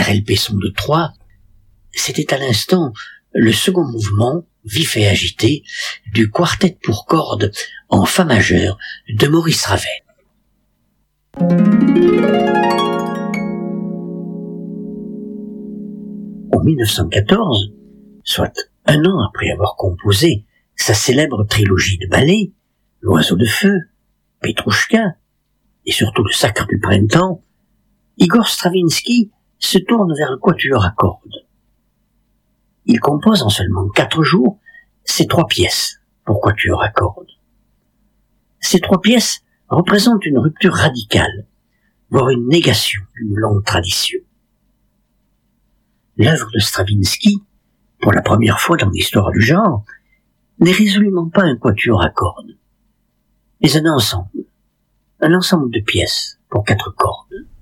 RLP son de 3, c'était à l'instant le second mouvement, vif et agité, du quartet pour cordes en fa majeur de Maurice Ravel. En 1914, soit un an après avoir composé sa célèbre trilogie de ballets, L'Oiseau de Feu, Petrouchka et surtout Le Sacre du Printemps, Igor Stravinsky se tourne vers le quatuor à cordes. Il compose en seulement 4 jours ces 3 pièces pour quatuor à cordes. Ces 3 pièces représentent une rupture radicale, voire une négation d'une longue tradition. L'œuvre de Stravinsky, pour la première fois dans l'histoire du genre, n'est résolument pas un quatuor à cordes, mais un ensemble de pièces pour 4 cordes.